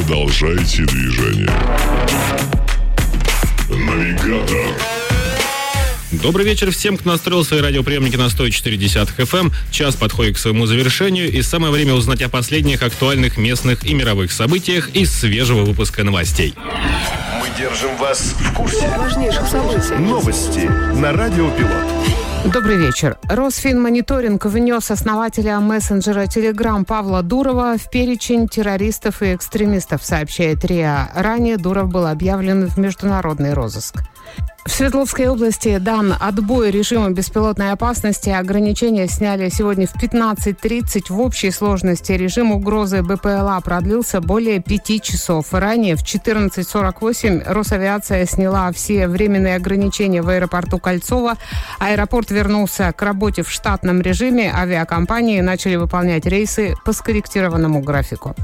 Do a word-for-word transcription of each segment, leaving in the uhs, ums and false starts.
Продолжайте движение. Навигатор. Добрый вечер всем, кто настроил свои радиоприемники на сто четыре десятых эф эм. Час подходит к своему завершению, и самое время узнать о последних актуальных местных и мировых событиях из свежего выпуска новостей. Мы держим вас в курсе важнейших событий. Новости на Радио Пилот. Добрый вечер. Росфинмониторинг внес основателя мессенджера Telegram Павла Дурова в перечень террористов и экстремистов, сообщает РИА. Ранее Дуров был объявлен в международный розыск. В Свердловской области дан отбой режима беспилотной опасности. Ограничения сняли сегодня в пятнадцать тридцать. В общей сложности режим угрозы БПЛА продлился более пяти часов. Ранее в четырнадцать сорок восемь Росавиация сняла все временные ограничения в аэропорту Кольцово. Аэропорт вернулся к работе в штатном режиме. Авиакомпании начали выполнять рейсы по скорректированному графику.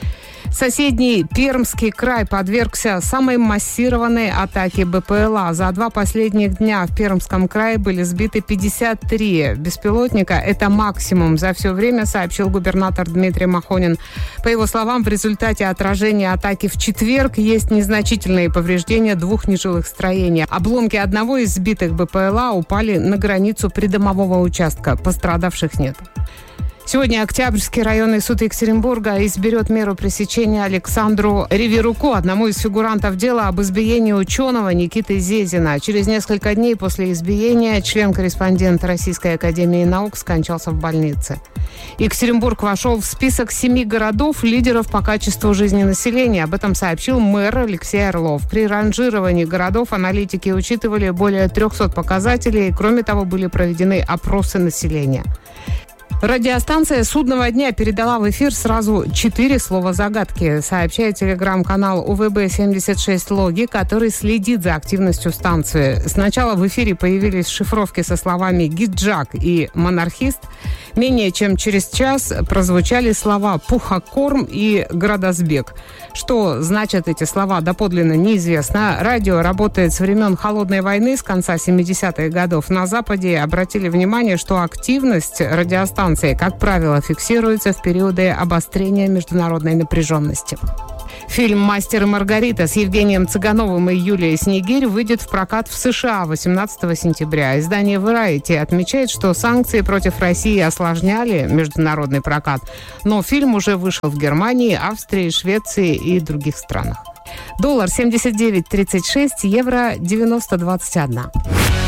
Соседний Пермский край подвергся самой массированной атаке БПЛА. За два последних дня в Пермском крае были сбиты пятьдесят три беспилотника. Это максимум за все время, сообщил губернатор Дмитрий Махонин. По его словам, в результате отражения атаки в четверг есть незначительные повреждения двух нежилых строений. Обломки одного из сбитых БПЛА упали на границу придомового участка. Пострадавших нет. Сегодня Октябрьский районный суд Екатеринбурга изберет меру пресечения Александру Риверуку, одному из фигурантов дела об избиении ученого Никиты Зезина. Через несколько дней после избиения член-корреспондент Российской академии наук скончался в больнице. Екатеринбург вошел в список семи городов, лидеров по качеству жизни населения. Об этом сообщил мэр Алексей Орлов. При ранжировании городов аналитики учитывали более трехсот показателей. Кроме того, были проведены опросы населения. Радиостанция «Судного дня» передала в эфир сразу четыре слова загадки, сообщает телеграм-канал У В Б семьдесят шесть Логи, который следит за активностью станции. Сначала в эфире появились шифровки со словами «гиджак» и «монархист». Менее чем через час прозвучали слова «пухокорм» и «градосбег». Что значат эти слова, доподлинно неизвестно. Радио работает с времен Холодной войны, с конца семидесятых годов. На Западе обратили внимание, что активность радиостанции, как правило, фиксируется в периоды обострения международной напряженности. Фильм «Мастер и Маргарита» с Евгением Цыгановым и Юлией Снегирь выйдет в прокат в США восемнадцатого сентября. Издание Variety отмечает, что санкции против России осложняли международный прокат, но фильм уже вышел в Германии, Австрии, Швеции и других странах. Доллар семьдесят девять тридцать шесть, евро девяносто двадцать один.